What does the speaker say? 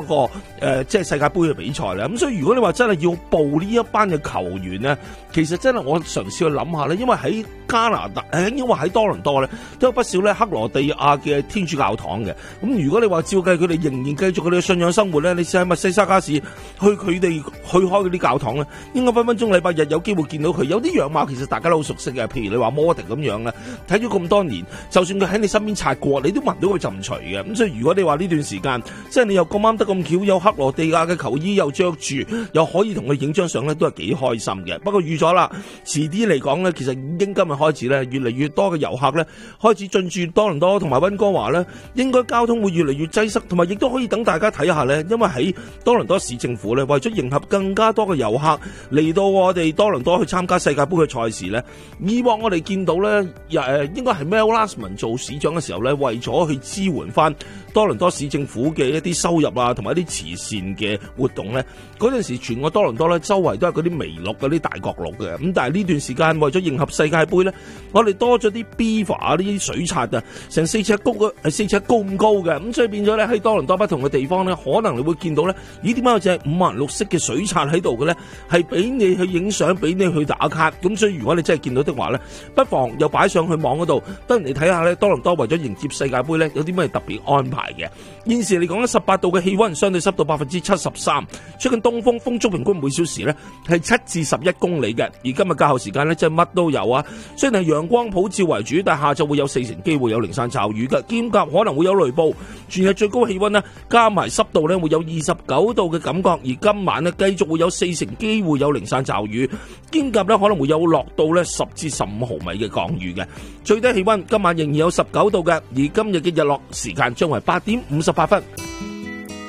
個即係世界盃嘅比賽咧。咁所以如果你話真係要報呢一班嘅球員咧，其實真係我嘗試去諗下咧，因為喺加拿大因為喺多倫多咧都有不少咧克羅地亞嘅天主教堂嘅。咁如果你話照計佢哋仍然繼續佢哋嘅信仰生活咧，你試喺密西沙加市去佢哋去開嗰啲教堂咧，應該分分鐘禮拜日有機會見到佢。有啲樣貌其實大家都好熟悉嘅，譬如你話摩迪咁樣咧，睇咗咁多年，就算佢喺你身邊擦過，你都聞到佢陣除嘅。咁所以如果你話呢段時間，即係你又咁啱得咁巧，有克羅地亞嘅球衣又着住，又可以同佢影張相咧，都係幾開心嘅。不過預咗啦，遲啲嚟講咧，其實已經今日開始咧，越嚟越多嘅遊客咧開始進駐多倫多同埋溫哥華咧，應該交通會越嚟越擠塞，同埋亦都可以等大家睇下咧，因為喺多倫多市政府咧，為咗迎合更加多嘅遊客嚟到我哋多倫多去參加世界盃嘅賽事咧，以往我哋見到咧，應該係 Mel Lastman 做市長嘅時候咧，為咗去支援翻多倫多市政府嘅一啲收入啊，同埋一啲慈善嘅活動咧，嗰陣時全個多倫多咧周圍都係嗰啲微綠嗰啲大角綠嘅。咁但係呢段時間為咗迎合世界盃咧，我哋多咗啲 beaver 啊，呢啲水獺啊，成4尺高嘅，4尺高咁高嘅。咁所以變咗咧喺多倫多不同嘅地方咧，可能你會見到咧，咦，點解有隻五顏六色嘅水獺喺度嘅咧？係俾你去影相，俾你去打卡。咁所以如果你真係見到的話咧，不妨又擺上去網嗰度，等人哋睇下咧，多倫多為咗迎接世界盃咧，有啲咩特別安排嘅。現時嚟講咧，18度嘅氣溫，相對濕度73%，吹緊東風，風速平均每小時咧係7至11公里嘅。而今日較後時間咧，真係乜都有啊！雖然係陽光普照為主，但係下晝會有40%機會有零散驟雨嘅，兼夾可能會有雷暴。全日最高氣溫呢，加埋濕度咧會有29度嘅感覺，而今晚呢，繼續會有40%機會有零散驟雨，兼夾咧可能會有落到咧10至15毫米嘅降雨嘅。最低氣溫今晚仍然有19度嘅，而今日嘅日落時間將為8點58分。